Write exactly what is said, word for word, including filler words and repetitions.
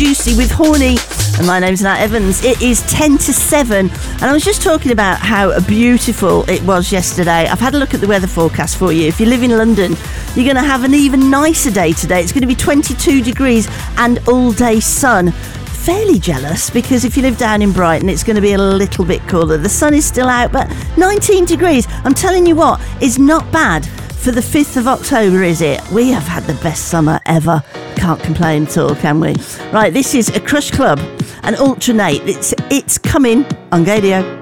Juicy with Horny. And my name's Nat Evans. It is ten to seven. And I was just talking about how beautiful it was yesterday. I've had a look at the weather forecast for you. If you live in London, you're going to have an even nicer day today. It's going to be twenty-two degrees and all day sun. Fairly jealous, because if you live down in Brighton, it's going to be a little bit cooler. The sun is still out, but nineteen degrees. I'm telling you what, is not bad for the fifth of October, is it? We have had the best summer ever. Can't complain at all, can we? Right, this is a Crush Club and Ultranate. It's, it's coming on Gadio.